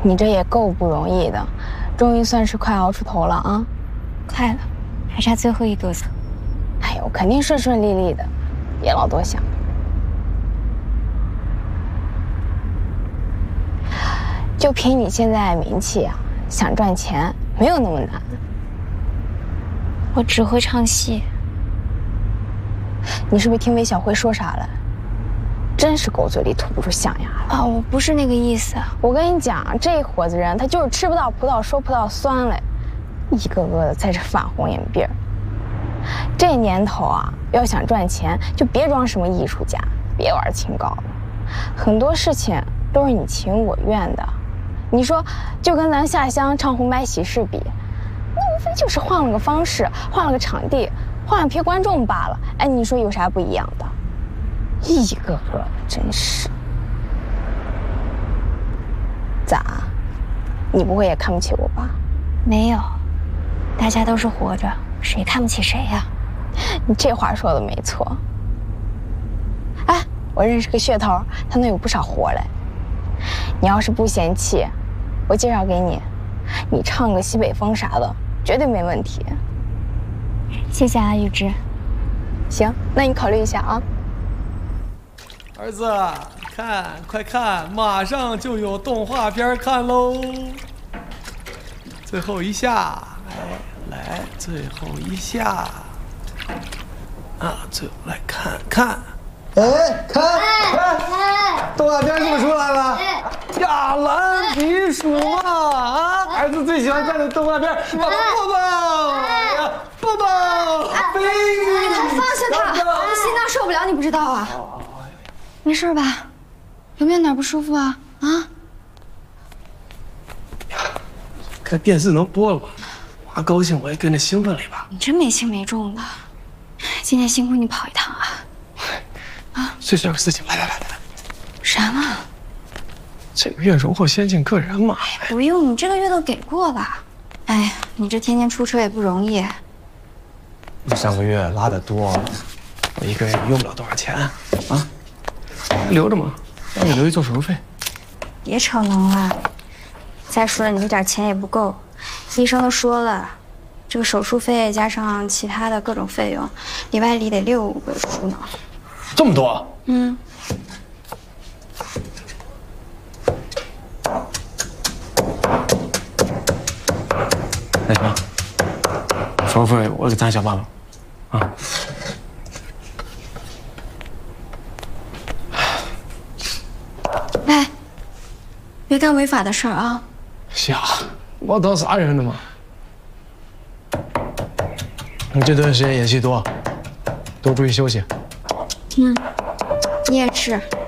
你这也够不容易的，终于算是快熬出头了啊！ 快了，还差最后一个层。 哎呦，肯定顺顺利利的，别老多想。就凭你现在的名气啊，想赚钱没有那么难。 我只会唱戏。 你是不是听韦小辉说啥了？真是狗嘴里吐不出象牙来啊！我不是那个意思。 我跟你讲，这一伙子人他就是吃不到葡萄说葡萄酸嘞，一个个的在这反红眼病儿。这年头啊，要想赚钱，就别装什么艺术家，别玩清高了。很多事情都是你情我愿的。你说，就跟咱下乡唱红白喜事比，那无非就是换了个方式，换了个场地，换了批观众罢了。哎，你说有啥不一样的？一个个的真是。咋？你不会也看不起我吧？ 没有，大家都是活着，谁看不起谁呀？ 你这话说的没错。哎，我认识个噱头，他能有不少活嘞。你要是不嫌弃，我介绍给你，你唱个西北风啥的，绝对没问题。 谢谢啊，玉芝。 行，那你考虑一下啊。 儿子，看，快看，马上就有动画片看喽！最后一下，来，最后一下，啊，最后来看看，哎，看，动画片是不是出来了？呀，蓝皮鼠嘛，啊，儿子最喜欢看的动画片，抱抱，呀，抱抱，飞！ 放下他，他心脏受不了，你不知道啊？没事吧？有没有哪不舒服啊？啊？ 看电视能播了吧？妈高兴，我也跟着兴奋了一把。 你真没轻没重的，今天辛苦你跑一趟啊！啊， 最小的事情，来， 啥嘛？ 这个月荣获先进个人嘛。 不用，你这个月都给过了。哎，你这天天出车也不容易。 你上个月拉得多，我一个月用不了多少钱啊，留着嘛，让你留一做手术费。 别逞能了。再说了，你这点钱也不够，医生都说了，这个手术费加上其他的各种费用，里外里得6个出呢。 这么多？ 嗯。 那行，手术费我给咱想办法，啊。 哎，别干违法的事儿啊！ 瞎，我当啥人呢嘛？你这段时间演戏多，多注意休息。 嗯，你也是。